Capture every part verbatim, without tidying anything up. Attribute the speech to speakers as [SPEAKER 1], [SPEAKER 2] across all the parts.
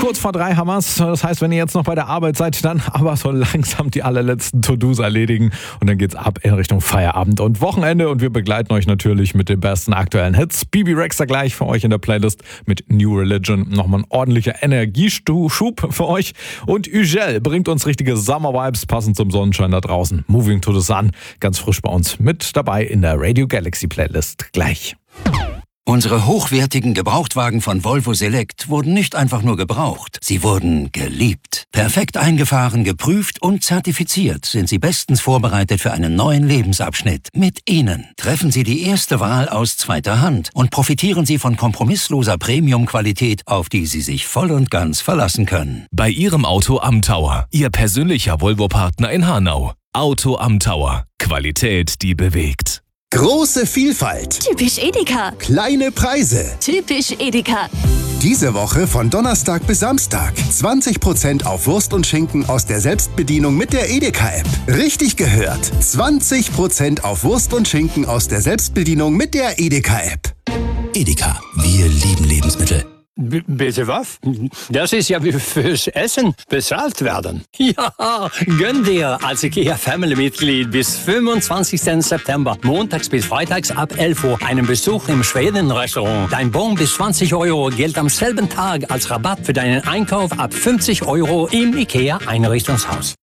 [SPEAKER 1] Kurz vor drei haben wir's. Das heißt, wenn ihr jetzt noch bei der Arbeit seid, dann aber so langsam die allerletzten To-Dos erledigen. Und dann geht's ab in Richtung Feierabend und Wochenende. Und wir begleiten euch natürlich mit den besten aktuellen Hits. Bibi Rexha gleich für euch in der Playlist mit New Religion. Nochmal ein ordentlicher Energieschub für euch. Und Ugel bringt uns richtige Summer-Vibes, passend zum Sonnenschein da draußen. Moving to the Sun, ganz frisch bei uns mit dabei in der Radio Galaxy Playlist. Gleich.
[SPEAKER 2] Unsere hochwertigen Gebrauchtwagen von Volvo Select wurden nicht einfach nur gebraucht, sie wurden geliebt. Perfekt eingefahren, geprüft und zertifiziert sind sie bestens vorbereitet für einen neuen Lebensabschnitt. Mit ihnen treffen Sie die erste Wahl aus zweiter Hand und profitieren Sie von kompromissloser Premium-Qualität, auf die Sie sich voll und ganz verlassen können.
[SPEAKER 3] Bei Ihrem Auto am Tower, Ihr persönlicher Volvo-Partner in Hanau. Auto am Tower. Qualität, die bewegt.
[SPEAKER 4] Große Vielfalt.
[SPEAKER 5] Typisch Edeka.
[SPEAKER 4] Kleine Preise.
[SPEAKER 5] Typisch Edeka.
[SPEAKER 4] Diese Woche von Donnerstag bis Samstag. zwanzig Prozent auf Wurst und Schinken aus der Selbstbedienung mit der Edeka-App. Richtig gehört. zwanzig Prozent auf Wurst und Schinken aus der Selbstbedienung mit der Edeka-App.
[SPEAKER 2] Edeka, wir lieben Lebensmittel.
[SPEAKER 6] B- bitte was? Das ist ja wie fürs Essen bezahlt werden. Ja, gönn dir als IKEA Family-Mitglied bis fünfundzwanzigsten September, montags bis freitags ab elf Uhr, einen Besuch im Schweden-Restaurant. Dein Bon bis zwanzig Euro gilt am selben Tag als Rabatt für deinen Einkauf ab fünfzig Euro im IKEA-Einrichtungshaus.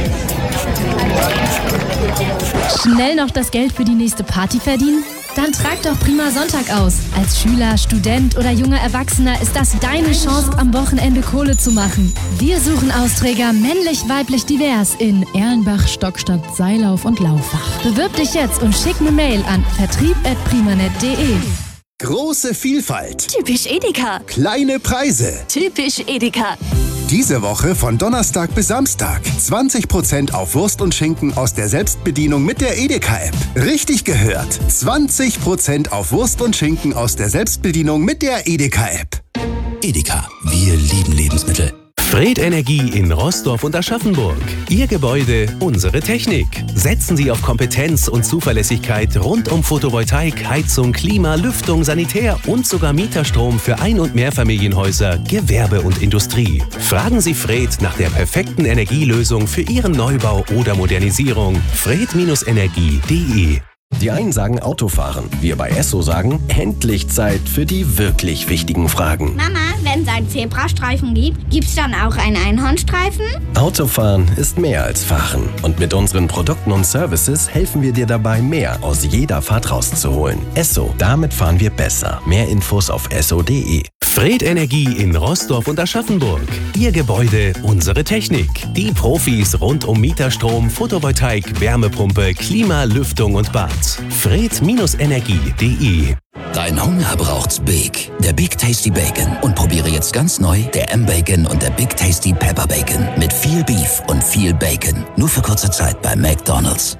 [SPEAKER 7] Schnell noch das Geld für die nächste Party verdienen? Dann trag doch Prima Sonntag aus. Als Schüler, Student oder junger Erwachsener ist das deine Chance, am Wochenende Kohle zu machen. Wir suchen Austräger männlich, weiblich, divers in Erlenbach, Stockstadt, Seilauf und Laufach. Bewirb dich jetzt und schick eine Mail an vertrieb at primanet punkt de.
[SPEAKER 4] Große Vielfalt.
[SPEAKER 5] Typisch Edeka.
[SPEAKER 4] Kleine Preise.
[SPEAKER 5] Typisch Edeka.
[SPEAKER 4] Diese Woche von Donnerstag bis Samstag. zwanzig Prozent auf Wurst und Schinken aus der Selbstbedienung mit der Edeka-App. Richtig gehört. zwanzig Prozent auf Wurst und Schinken aus der Selbstbedienung mit der Edeka-App.
[SPEAKER 2] Edeka, wir lieben Lebensmittel.
[SPEAKER 3] Fred Energie in Roßdorf und Aschaffenburg. Ihr Gebäude, unsere Technik. Setzen Sie auf Kompetenz und Zuverlässigkeit rund um Photovoltaik, Heizung, Klima, Lüftung, Sanitär und sogar Mieterstrom für Ein- und Mehrfamilienhäuser, Gewerbe und Industrie. Fragen Sie Fred nach der perfekten Energielösung für Ihren Neubau oder Modernisierung. fred Energie punkt de.
[SPEAKER 8] Die einen sagen Autofahren, wir bei Esso sagen, endlich Zeit für die wirklich wichtigen Fragen.
[SPEAKER 9] Mama, wenn es einen Zebrastreifen gibt, gibt's dann auch einen Einhornstreifen?
[SPEAKER 8] Autofahren ist mehr als Fahren. Und mit unseren Produkten und Services helfen wir dir dabei, mehr aus jeder Fahrt rauszuholen. Esso, damit fahren wir besser. Mehr Infos auf esso punkt de.
[SPEAKER 3] Fred Energie in Roßdorf und Aschaffenburg. Ihr Gebäude, unsere Technik. Die Profis rund um Mieterstrom, Photovoltaik, Wärmepumpe, Klima, Lüftung und Bad. fred Energie punkt de.
[SPEAKER 2] Dein Hunger braucht's Big. Der Big Tasty Bacon. Und probiere jetzt ganz neu der M-Bacon und der Big Tasty Pepper Bacon. Mit viel Beef und viel Bacon. Nur für kurze Zeit bei McDonald's.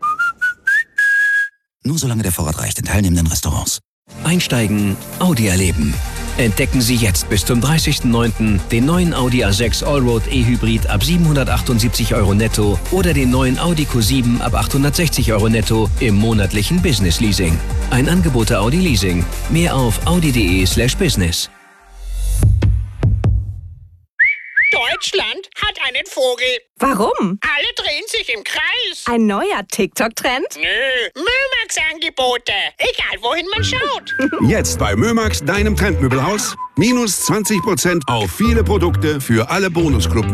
[SPEAKER 2] Nur solange der Vorrat reicht in teilnehmenden Restaurants.
[SPEAKER 10] Einsteigen, Audi erleben. Entdecken Sie jetzt bis zum dreißigsten neunten den neuen Audi A sechs Allroad E-Hybrid ab siebenhundertachtundsiebzig Euro netto oder den neuen Audi Q sieben ab achthundertsechzig Euro netto im monatlichen Business Leasing. Ein Angebot der Audi Leasing. Mehr auf audi punkt de slash business.
[SPEAKER 11] Deutschland hat einen Vogel.
[SPEAKER 12] Warum?
[SPEAKER 11] Alle drehen sich im Kreis.
[SPEAKER 12] Ein neuer TikTok-Trend?
[SPEAKER 11] Nö, Mömax-Angebote. Egal, wohin man schaut.
[SPEAKER 13] Jetzt bei Mömax, deinem Trendmöbelhaus. Minus zwanzig Prozent auf viele Produkte für alle Bonusclub